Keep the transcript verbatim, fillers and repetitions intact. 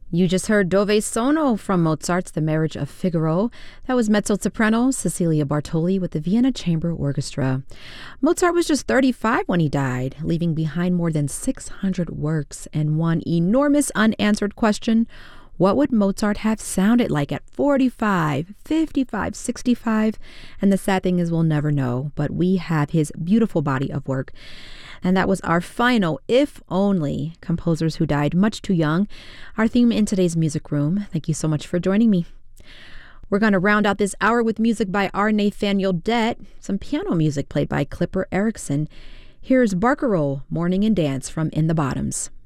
You just heard Dove Sono from Mozart's The Marriage of Figaro. That was mezzo-soprano Cecilia Bartoli with the Vienna Chamber Orchestra. Mozart was just thirty-five when he died, leaving behind more than six hundred works and one enormous unanswered question: what would Mozart have sounded like at forty-five, fifty-five, sixty-five? And the sad thing is we'll never know, but we have his beautiful body of work. And that was our final, if only, composers who died much too young, our theme in today's Music Room. Thank you so much for joining me. We're going to round out this hour with music by R. Nathaniel Dett, some piano music played by Clipper Erickson. Here's Barcarolle, Morning and Dance from In the Bottoms.